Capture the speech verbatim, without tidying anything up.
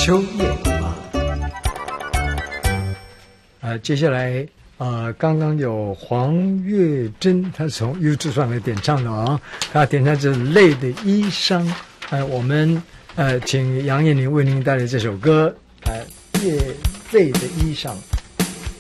秋夜啊。呃，接下来呃，刚刚有黄月珍，她从 YouTube 上来点唱的啊，她点唱这《泪的衣裳》。呃，我们呃，请杨彦霖为您带来这首歌，呃，《夜泪的衣裳》。